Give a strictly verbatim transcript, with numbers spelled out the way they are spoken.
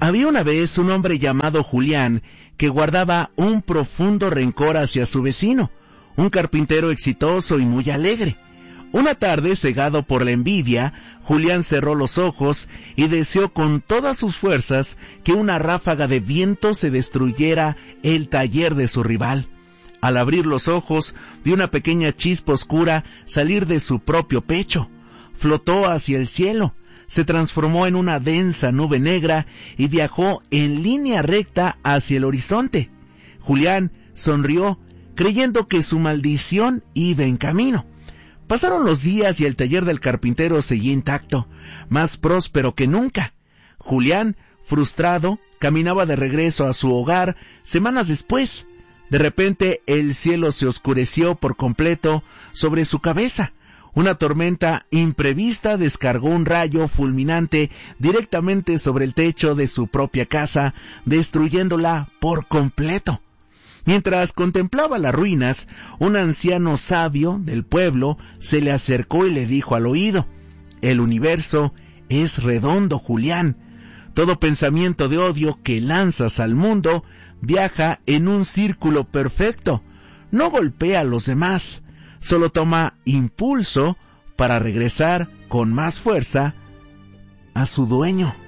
Había una vez un hombre llamado Julián que guardaba un profundo rencor hacia su vecino, un carpintero exitoso y muy alegre. Una tarde, cegado por la envidia, Julián cerró los ojos y deseó con todas sus fuerzas que una ráfaga de viento se destruyera el taller de su rival. Al abrir los ojos, vio una pequeña chispa oscura salir de su propio pecho. Flotó hacia el cielo, se transformó en una densa nube negra y viajó en línea recta hacia el horizonte. Julián sonrió, creyendo que su maldición iba en camino. Pasaron los días y el taller del carpintero seguía intacto, más próspero que nunca. Julián, frustrado, caminaba de regreso a su hogar semanas después. De repente el cielo se oscureció por completo sobre su cabeza. Una tormenta imprevista descargó un rayo fulminante directamente sobre el techo de su propia casa, destruyéndola por completo. Mientras contemplaba las ruinas, un anciano sabio del pueblo se le acercó y le dijo al oído: «El universo es redondo, Julián. Todo pensamiento de odio que lanzas al mundo viaja en un círculo perfecto. No golpea a los demás, solo toma impulso para regresar con más fuerza a su dueño».